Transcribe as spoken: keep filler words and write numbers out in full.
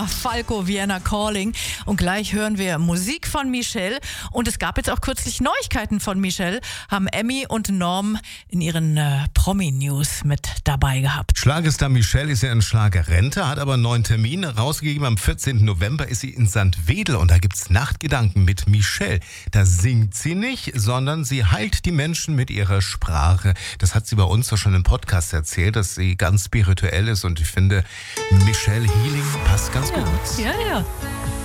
Falco, Vienna Calling. Und gleich hören wir Musik von Michelle. Und es gab jetzt auch kürzlich Neuigkeiten von Michelle. Haben Emmy und Norm in ihren äh, Promi-News mit dabei gehabt. Schlagerstar Michelle ist ja in Schlagerrente, hat aber einen neuen Termin rausgegeben. Am vierzehnten November ist sie in Sankt Wedel und da gibt's Nachtgedanken mit Michelle. Da singt sie nicht, sondern sie heilt die Menschen mit ihrer Sprache. Das hat sie bei uns doch schon im Podcast erzählt, dass sie ganz spirituell ist und ich finde, Michelle Healing passt ganz gut. Ja, ja. ja.